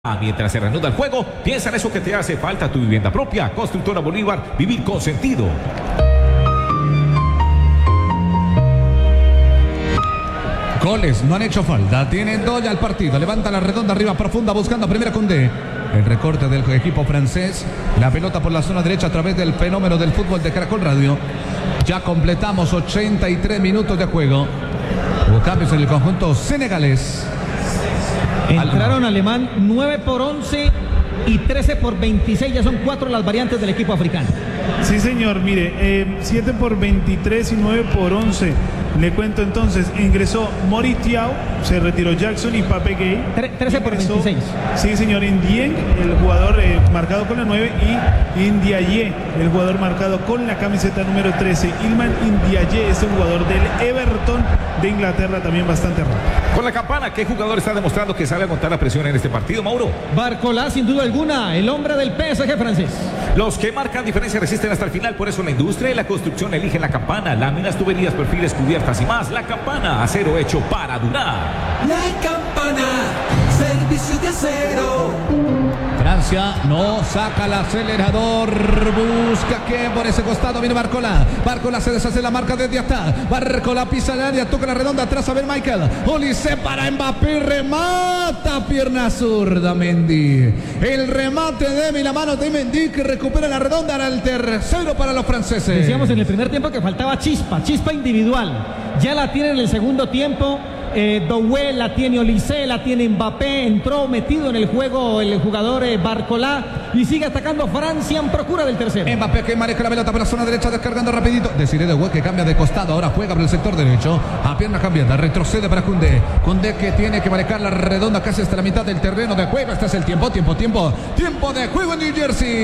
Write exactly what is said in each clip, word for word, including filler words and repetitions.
Mientras se reanuda el juego, piensa en eso que te hace falta: tu vivienda propia. Constructora Bolívar, vivir con sentido. Goles no han hecho falta, tienen dos ya el partido, levanta la redonda arriba profunda buscando a primera Koundé. El recorte del equipo francés, la pelota por la zona derecha a través del fenómeno del fútbol de Caracol Radio. Ya completamos ochenta y tres minutos de juego. Hubo cambios en el conjunto senegalés. Entraron Alemán nueve por once y trece por veintiséis, ya son cuatro las variantes del equipo africano. Sí, señor, mire, eh, siete por veintitrés y nueve por once. Le cuento entonces, ingresó Moritiao, se retiró Jackson y Pape Gueye. trece por veintiséis. Sí, señor, Ndiaye, el jugador eh, marcado con la nueve, y Ndiaye, el jugador marcado con la camiseta número trece. Ilman Ndiaye es un jugador del Everton de Inglaterra, también bastante rápido. Con la campana, ¿qué jugador está demostrando que sabe aguantar la presión en este partido, Mauro? Barcola, sin duda alguna, el hombre del P S G francés. Los que marcan diferencia resisten hasta el final, por eso la industria y la construcción eligen la campana. Láminas, tuberías, perfiles, cubiertas y más. La campana, acero hecho para durar. La campana, servicio de acero. Francia no saca el acelerador, busca que por ese costado viene Barcola. Barcola se deshace la marca desde hasta. Barcola pisa el área, toca la redonda atrás a ver Michael. Olise para Mbappé, remata pierna zurda Mendy. El remate de la mano de Mendy que recupera la redonda al tercero para los franceses. Decíamos en el primer tiempo que faltaba chispa, chispa individual. Ya la tiene en el segundo tiempo. Eh, Doué, la tiene Olise, la tiene Mbappé, entró metido en el juego el jugador eh, Barcola y sigue atacando Francia en procura del tercero. Mbappé que maneja la pelota por la zona derecha, descargando rapidito. Desiré Doué que cambia de costado, ahora juega por el sector derecho, a pierna cambiada, retrocede para Koundé. Koundé que tiene que manejar la redonda casi hasta la mitad del terreno de juego. Este es el tiempo, tiempo, tiempo, tiempo de juego en New Jersey.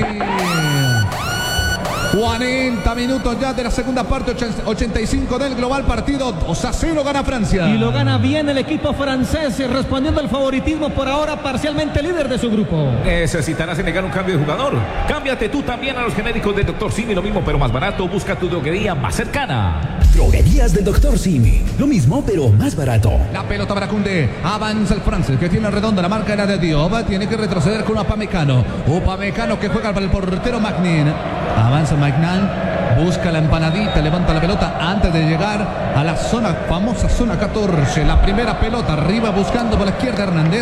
cuarenta minutos ya de la segunda parte, ochenta y cinco del global partido, dos a cero gana Francia. Y lo gana bien el equipo francés, respondiendo al favoritismo por ahora parcialmente líder de su grupo. Necesitarás negar un cambio de jugador. Cámbiate tú también a los genéricos del doctor Simi, lo mismo pero más barato. Busca tu droguería más cercana. Droguerías del doctor Simi, lo mismo pero más barato. La pelota para Koundé, avanza el francés que tiene redonda, la marca era de Diop, tiene que retroceder con Upamecano. Upamecano que juega para el portero Magnin. Avanza Magnan, busca la empanadita, levanta la pelota antes de llegar a la zona, famosa zona catorce. La primera pelota arriba buscando por la izquierda Hernández.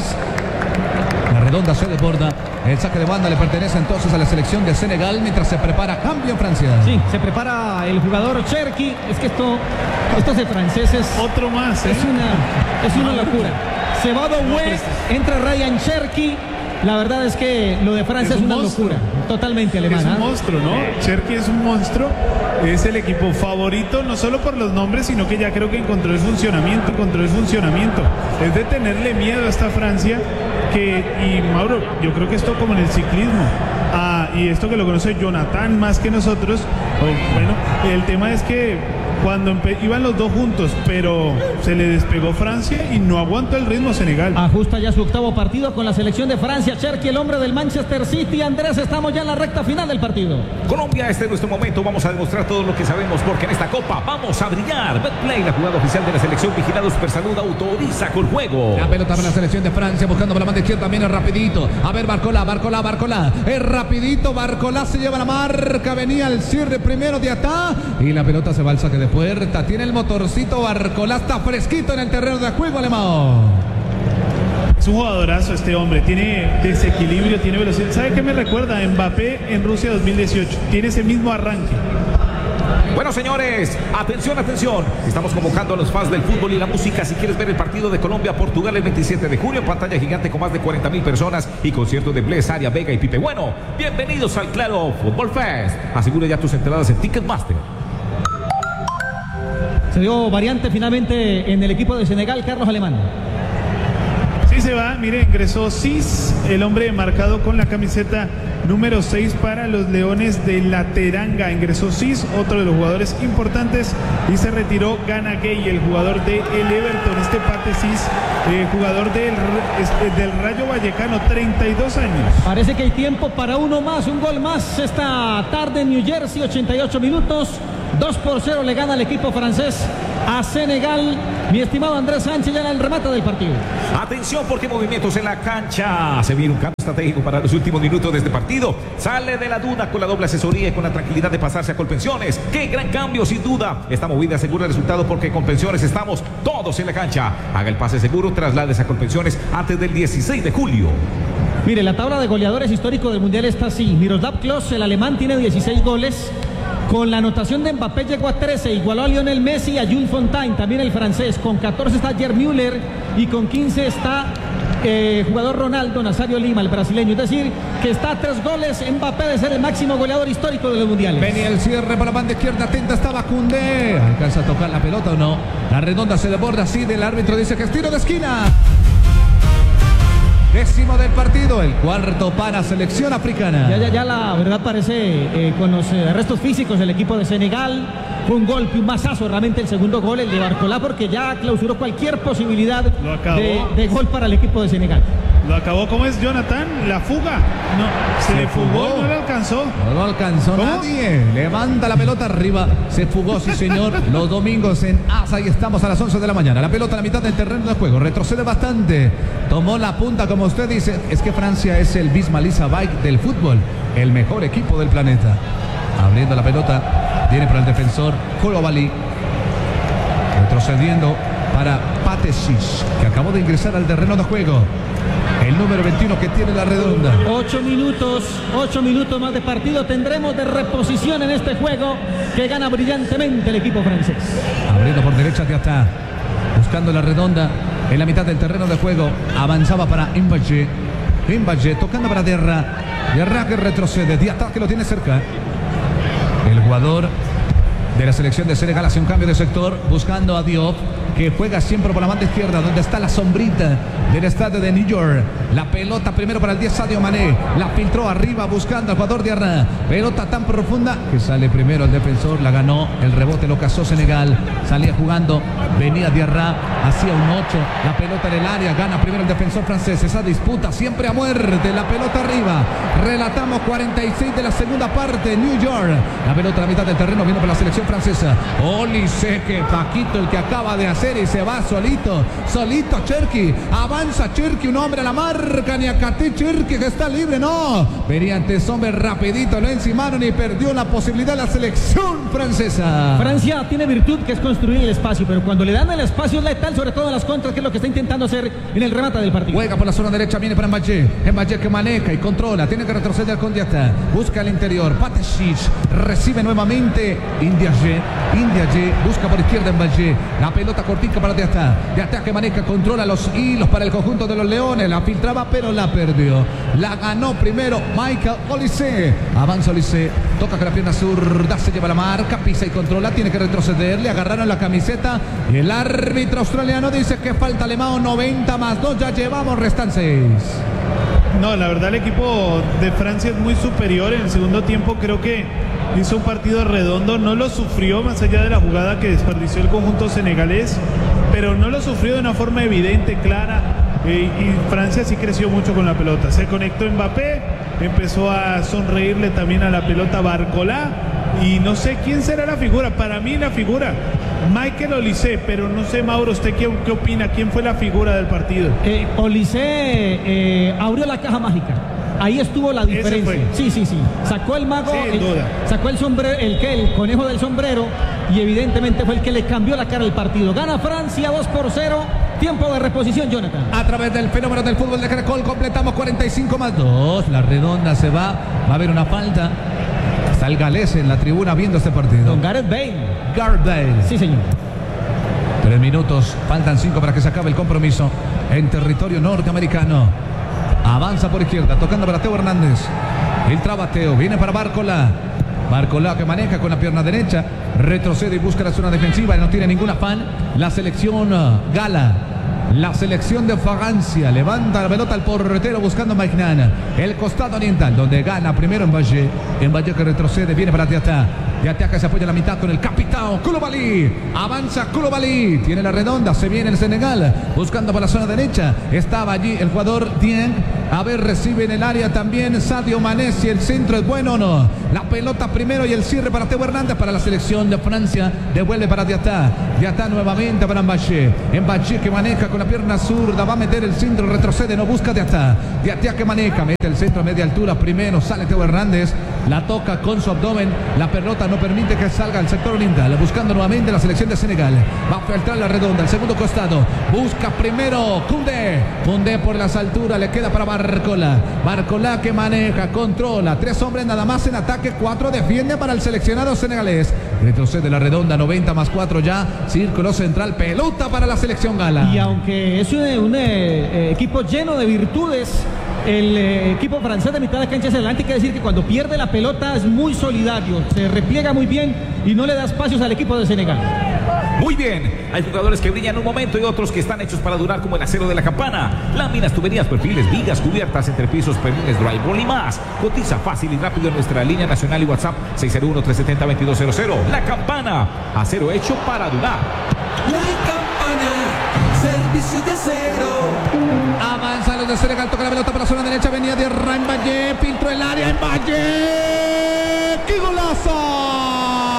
La redonda se desborda. El saque de banda le pertenece entonces a la selección de Senegal mientras se prepara cambio en Francia. Sí, se prepara el jugador Cherki. Es que esto, estos de franceses. Otro más, ¿eh? Es una, es una locura. Se va Doué, entra Ryan Cherki. La verdad es que lo de Francia es, es una monstruo. locura, totalmente alemana. Es un monstruo, ¿no? Cherki es un monstruo, es el equipo favorito, no solo por los nombres, sino que ya creo que encontró el funcionamiento, encontró el funcionamiento. Es de tenerle miedo a esta Francia, que, y Mauro, yo creo que esto como en el ciclismo, ah, y esto que lo conoce Jonathan más que nosotros, oh, bueno, el tema es que cuando iban los dos juntos, pero se le despegó Francia y no aguantó el ritmo Senegal. Ajusta ya su octavo partido con la selección de Francia. Cherki, el hombre del Manchester City. Andrés, estamos ya en la recta final del partido. Colombia, este es nuestro momento. Vamos a demostrar todo lo que sabemos, porque en esta copa vamos a brillar. Betplay, la jugada oficial de la selección, vigilado Super Salud, autoriza con juego. La pelota para la selección de Francia, buscando por la mano izquierda, también es rapidito. A ver, Barcola, Barcola, Barcola. Es rapidito, Barcola se lleva la marca. Venía el cierre primero de Atá. Y la pelota se va al saque de puerta. Tiene el motorcito, Barcola está fresquito en el terreno de juego alemán. Es un jugadorazo este hombre, tiene desequilibrio, tiene velocidad. ¿Sabe qué me recuerda? Mbappé en Rusia dos mil dieciocho. Tiene ese mismo arranque. Bueno, señores, atención, atención. Estamos convocando a los fans del fútbol y la música. Si quieres ver el partido de Colombia-Portugal el veintisiete de julio, pantalla gigante con más de cuarenta mil personas y conciertos de Bless, Aria, Vega y Pipe. Bueno, bienvenidos al Claro Fútbol Fest. Asegura ya tus entradas en Ticketmaster. Se dio variante finalmente en el equipo de Senegal, Carlos Alemán. Sí se va, mire, ingresó Cis, el hombre marcado con la camiseta número seis para los Leones de la Teranga. Ingresó Cis, otro de los jugadores importantes, y se retiró Gana Gay, el jugador del Everton. Este Pate Cis, eh, jugador del, del Rayo Vallecano, treinta y dos años. Parece que hay tiempo para uno más, un gol más esta tarde en New Jersey, ochenta y ocho minutos. dos por cero le gana el equipo francés a Senegal. Mi estimado Andrés Sánchez, ya en el remate del partido. Atención porque movimientos en la cancha. Se viene un cambio estratégico para los últimos minutos de este partido. Sale de la duda con la doble asesoría y con la tranquilidad de pasarse a Colpensiones. Qué gran cambio, sin duda. Esta movida asegura el resultado porque con Colpensiones estamos todos en la cancha. Haga el pase seguro, traslades a Colpensiones antes del dieciséis de julio. Mire, la tabla de goleadores histórico del Mundial está así. Miroslav Klose, el alemán, tiene dieciséis goles. Con la anotación de Mbappé llegó a trece, igualó a Lionel Messi y a Jules Fontaine, también el francés. Con catorce está Gerd Müller y con quince está eh, jugador Ronaldo Nazario Lima, el brasileño. Es decir, que está a tres goles Mbappé de ser el máximo goleador histórico de los mundiales. Venía el cierre para la banda izquierda, atenta estaba Koundé. ¿Alcanza a tocar la pelota o no? La redonda se desborda así, del árbitro dice que es tiro de esquina. Décimo del partido, el cuarto para selección africana. Ya, ya, ya la verdad parece eh, con los eh, restos físicos del equipo de Senegal. Fue un golpe, un mazazo realmente el segundo gol, el de Barcolá, porque ya clausuró cualquier posibilidad de, de gol para el equipo de Senegal. Lo acabó, ¿cómo es, Jonathan? La fuga. No, se, se le fugó, fugó, no le alcanzó. No lo alcanzó ¿Cómo? Nadie. Levanta la pelota arriba. Se fugó, sí señor. Los domingos en Asa y estamos a las once de la mañana. La pelota a la mitad del terreno de juego. Retrocede bastante. Tomó la punta, como usted dice. Es que Francia es el Bismarck Bike del fútbol. El mejor equipo del planeta. Abriendo la pelota. Viene para el defensor Koulibaly. Retrocediendo para Patesic, que acabó de ingresar al terreno de juego. El número veintiuno que tiene la redonda. Ocho minutos, ocho minutos más de partido tendremos de reposición en este juego que gana brillantemente el equipo francés. Abriendo por derecha de atrás, buscando la redonda en la mitad del terreno de juego. Avanzaba para Mbappé. Mbappé tocando para Diarra. Diarra que retrocede. Diatta que lo tiene cerca. El jugador de la selección de Senegal hace un cambio de sector, buscando a Diop, que juega siempre por la banda izquierda, donde está la sombrita del estadio de New York. La pelota primero para el diez, Sadio Mané. La filtró arriba buscando al jugador de Arna. Pelota tan profunda que sale primero el defensor. La ganó. El rebote lo cazó Senegal. Salía jugando. Venía Diarra. Hacía un ocho. La pelota en el área. Gana primero el defensor francés. Esa disputa siempre a muerte. La pelota arriba. Relatamos cuarenta y seis de la segunda parte. New York. La pelota a la mitad del terreno. Viene por la selección francesa. Olise, que Paquito el que acaba de hacer. Y se va solito. Solito Cherki. Avanza Cherki. Un hombre a la marca. Ni a Katy Cherki que está libre. No. Venía ante hombre rapidito. Lo encimaron y perdió la posibilidad la selección francesa. Francia tiene virtud que es construir el espacio. Pero cuando le dan el espacio es letal. Sobre todo en las contras, que es lo que está intentando hacer en el remate del partido. Juega por la zona derecha. Viene para Mbappé. Mbappé que maneja y controla. Tiene que retroceder con Diatta. Busca el interior. Patesic. Recibe nuevamente Indiaye. Indiaye. Busca por izquierda Mbappé. La pelota cortica para Diatta. Diatta que maneja. Controla los hilos para el conjunto de los Leones. La filtraba pero la perdió. La ganó primero Michael Olise. Avanza Olise. Toca con la pierna zurda. Se lleva la marca. Pisa y controla. Tiene que retroceder. Le agarraron la camiseta. Y el árbitro australiano dice que falta alemán. noventa más dos. Ya llevamos. Restan seis. No, la verdad el equipo de Francia es muy superior. En el segundo tiempo creo que hizo un partido redondo. No lo sufrió más allá de la jugada que desperdició el conjunto senegalés. Pero no lo sufrió de una forma evidente, clara. Eh, y Francia sí creció mucho con la pelota. Se conectó Mbappé. Empezó a sonreírle también a la pelota Barcolá. Y no sé quién será la figura. Para mí la figura Michael Olise, pero no sé, Mauro, ¿usted qué, qué opina? ¿Quién fue la figura del partido? Eh, Olise eh, abrió la caja mágica. Ahí estuvo la diferencia. Sí, sí, sí. Sacó el mago, sin el, duda. Sacó el sombrero, el que el conejo del sombrero, y evidentemente fue el que le cambió la cara al partido. Gana Francia dos por cero. Tiempo de reposición, Jonathan. A través del fenómeno del fútbol de Caracol completamos cuarenta y cinco más dos. La redonda se va. Va a haber una falta. Está el galés en la tribuna viendo este partido. Don Gareth Bale. Gareth Bale. Sí, señor. Tres minutos. Faltan cinco para que se acabe el compromiso en territorio norteamericano. Avanza por izquierda, tocando para Teo Hernández. Filtraba Teo, viene para Barcolá. Barcolá que maneja con la pierna derecha. Retrocede y busca la zona defensiva. No tiene ningún afán. La selección gala. La selección de Francia levanta la pelota al portero buscando a Magnan. El costado oriental donde gana primero Mbappé. Mbappé que retrocede, viene para Diatta. Diatta que se apoya a la mitad con el capitán Koulibaly. Avanza Koulibaly. Tiene la redonda, se viene el Senegal buscando por la zona derecha. Estaba allí el jugador Dieng. A ver, recibe en el área también Sadio Mané. Si el centro es bueno o no. La pelota primero y el cierre para Teo Hernández para la selección de Francia. Devuelve para Diatá. Diatá nuevamente para Mbappé. Mbappé que maneja con la pierna zurda. Va a meter el centro, retrocede, no busca Diatá. Diatá que maneja, mete el centro a media altura. Primero sale Teo Hernández. La toca con su abdomen. La pelota no permite que salga al sector oriental. Buscando nuevamente la selección de Senegal. Va a filtrar la redonda. El segundo costado. Busca primero Koundé. Koundé por las alturas. Le queda para Barcola. Barcola que maneja, controla. Tres hombres nada más en ataque. Cuatro defiende para el seleccionado senegalés. Retrocede la redonda. noventa más cuatro ya. Círculo central. Pelota para la selección gala. Y aunque es un, un eh, equipo lleno de virtudes, el eh, equipo francés de mitad de cancha hacia adelante, hay que decir que cuando pierde la pelota es muy solidario, se repliega muy bien y no le da espacios al equipo de Senegal. Muy bien, hay jugadores que brillan un momento y otros que están hechos para durar como el acero de la campana. Láminas, tuberías, perfiles, vigas, cubiertas, entrepisos, perfiles, drywall y más. Cotiza fácil y rápido en nuestra línea nacional y WhatsApp seis cero uno, tres siete cero, dos dos cero cero. La Campana, acero hecho para durar. La Campana, servicio de acero. Avanza los de Senegal, toca la pelota por la zona derecha, venía de Mbappé, filtró el área, Mbappé.